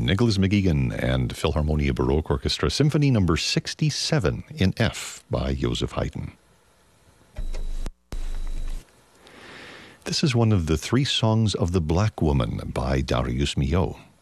Nicholas McGeegan and Philharmonia Baroque Orchestra, Symphony Number 67 in F by Joseph Haydn. This is one of the three songs of the Black Woman by Darius Milhaud.